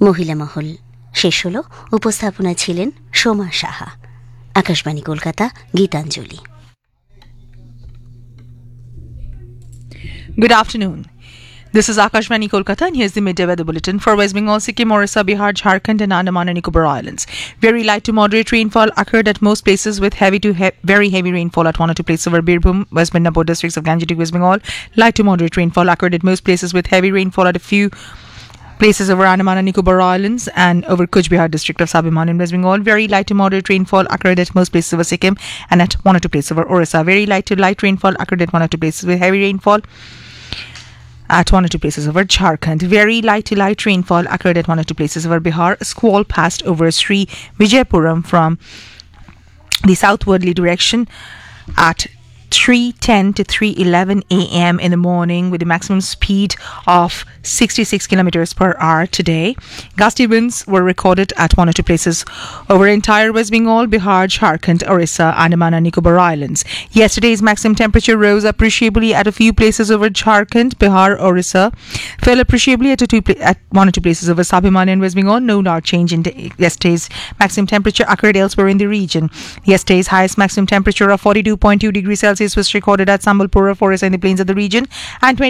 মহিলা মহল শেষ হল। উপস্থাপনা ছিলেন Soma Saha. Akashvani Kolkata, Gitanjali. Good afternoon. This is Akashvani Kolkata, and here's the midday weather bulletin for West Bengal, Sikkim, Orissa, Bihar, Jharkhand and Andaman and Nicobar Islands. Very light to moderate rainfall occurred at most places, with heavy to very heavy rainfall at one or two places over Birbhum, West Midnapur districts of Gangetic, West Bengal. Light to moderate rainfall occurred at most places, with heavy rainfall at a few places over Andaman and Nicobar Islands and over Kuch Bihar district of Sabiman in West Bengal. Very light to moderate rainfall occurred at most places over Sikkim and at one or two places over Orissa. Very light to light rainfall occurred at one or two places, with heavy rainfall at one or two places over Jharkhand. Very light to light rainfall occurred at one or two places over Bihar. A squall passed over Sri Vijayapuram from the southwardly direction at 3:10 to 3:11 a.m. in the morning, with a maximum speed of 66 kilometers per hour today. Gusty winds were recorded at one or two places over entire West Bengal, Bihar, Jharkhand, Orissa, Andaman and Nicobar Islands. Yesterday's maximum temperature rose appreciably at a few places over Jharkhand, Bihar, Orissa, fell appreciably at one or two places over Sabiman and West Bengal. No large change in yesterday's maximum temperature occurred elsewhere in the region. Yesterday's highest maximum temperature of 42.2 degrees Celsius was recorded at Sambalpura, Orissa in the plains of the region, and